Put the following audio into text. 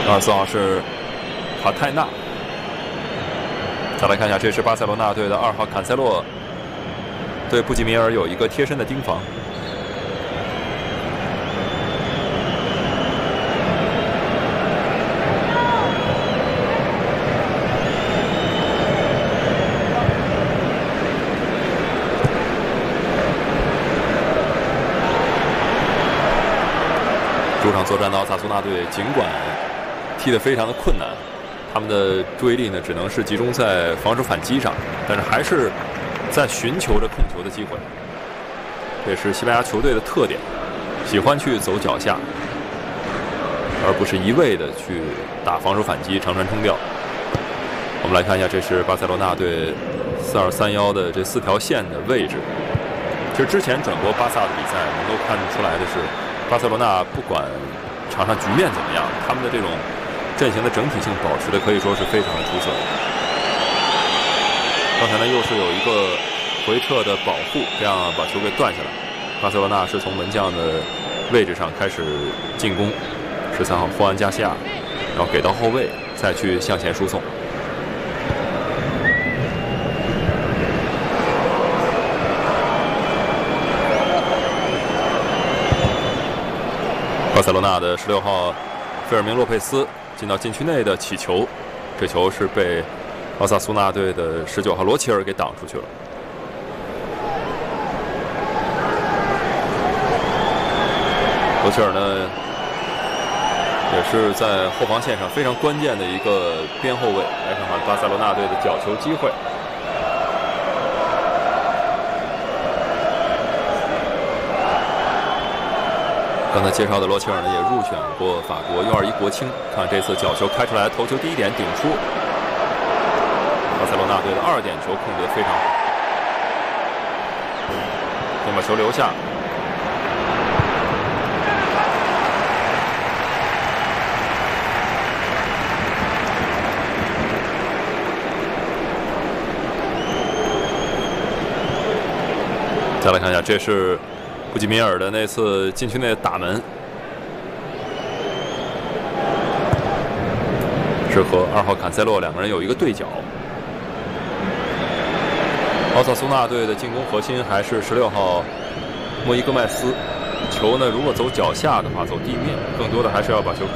24号是卡泰纳。再来看一下，这是巴塞罗那队的2号坎塞洛对布吉米尔有一个贴身的盯防。主场作战的奥萨苏纳队，尽管踢得非常的困难，他们的注意力呢只能是集中在防守反击上，但是还是在寻求着控球的机会。这也是西班牙球队的特点，喜欢去走脚下，而不是一味的去打防守反击，长传冲吊。我们来看一下，这是巴塞罗那队4231的这4条线的位置。其实之前转播巴萨的比赛，能够看出来的是，巴塞罗那不管场上局面怎么样，他们的这种阵型的整体性保持的可以说是非常的出色。刚才呢又是有一个回撤的保护，这样把球给断下来。巴塞罗那是从门将的位置上开始进攻，13号霍安加西亚，然后给到后卫，再去向前输送。巴塞罗那的16号费尔明洛佩斯进到禁区内的起球，这球是被奥萨苏纳队的19号罗齐尔给挡出去了。罗齐尔呢，也是在后防线上非常关键的一个边后卫。来看看巴塞罗那队的角球机会。刚才介绍的罗齐尔呢，也入选过法国U21国青。看这次角球开出来，头球第一点顶出，巴塞罗那队的2点球控制得非常好，先把球留下。再来看一下，这是布吉米尔的那次禁区内的打门，是和2号坎塞洛两个人有一个对角。奥萨苏纳队的进攻核心还是16号莫伊戈麦斯，球呢如果走脚下的话，走地面，更多的还是要把球